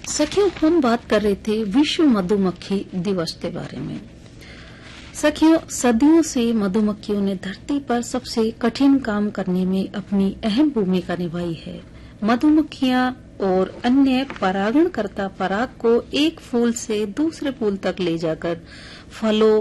सखियों, हम बात कर रहे थे विश्व मधुमक्खी दिवस के बारे में। सखियों, सदियों से मधुमक्खियों ने धरती पर सबसे कठिन काम करने में अपनी अहम भूमिका निभाई है। मधुमक्खियां और अन्य परागणकर्ता पराग को एक फूल से दूसरे फूल तक ले जाकर फलों,